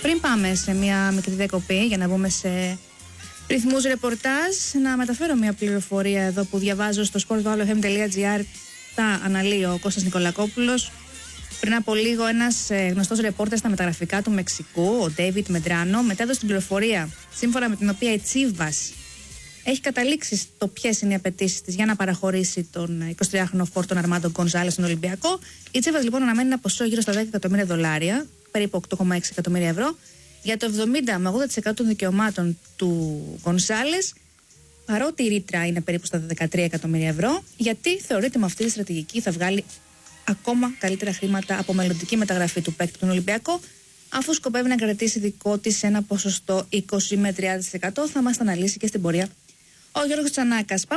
Πριν πάμε σε μια μικρή διακοπή για να μπούμε σε ρυθμούς ρεπορτάζ, να μεταφέρω μια πληροφορία εδώ που διαβάζω στο sportvalofm.gr. Τα αναλύει ο Κώστας Νικολακόπουλος. Πριν από λίγο, ένας γνωστός ρεπόρτερ στα μεταγραφικά του Μεξικού, ο Ντέιβιτ Μεντράνο, μετέδωσε την πληροφορία σύμφωνα με την οποία η Τσίβας έχει καταλήξει στο ποιες είναι οι απαιτήσεις της για να παραχωρήσει τον 23χρονο φόρτον Αρμάντο Γκονζάλες στον Ολυμπιακό. Η Τσίβας λοιπόν αναμένει ένα ποσό γύρω στα $10 εκατομμύρια, περίπου 8,6 εκατομμύρια ευρώ, για το 70 με 80% των δικαιωμάτων του Γκονζάλες, παρότι η ρήτρα είναι περίπου στα 13 εκατομμύρια ευρώ, γιατί θεωρείται με αυτή τη στρατηγική θα βγάλει ακόμα καλύτερα χρήματα από μελλοντική μεταγραφή του παίκτη του Ολυμπιακό, αφού σκοπεύει να κρατήσει δικό της ένα ποσοστό 20 με 30%. Θα μας τα αναλύσει και στην πορεία ο Γιώργος Τσανάκας.